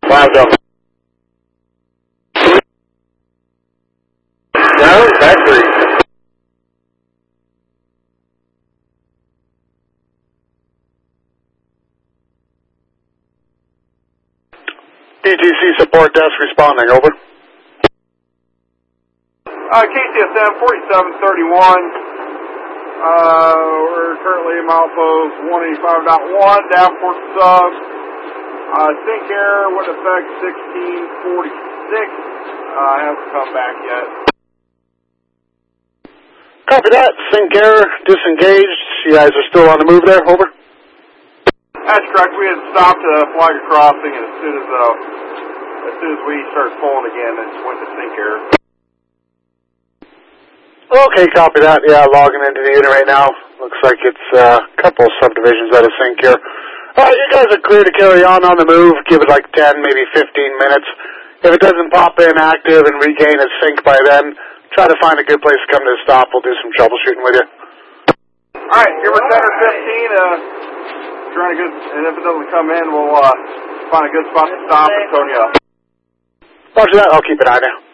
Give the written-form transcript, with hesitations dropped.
5 Delta. No, factory. PTC support desk responding, over. KCSM 4731. We're currently in milepost 185.1, Davenport sub. Sync error with effect 1646. Hasn't come back yet. Copy that. Sync error, disengaged. You guys are still on the move there, over. That's correct. We had stopped Flagger crossing, and as soon as we started pulling again, it went to sync error. Okay, copy that. Yeah, logging into the unit right now. Looks like it's a couple subdivisions out of sync here. Alright, you guys are clear to carry on the move. Give it like 10, maybe 15 minutes. If it doesn't pop in active and regain its sync by then, try to find a good place to come to a stop. We'll do some troubleshooting with you. Alright, give her 10 or 15. And if it doesn't come in, we'll find a good spot to stop and tone you up. Roger that. I'll keep an eye on you.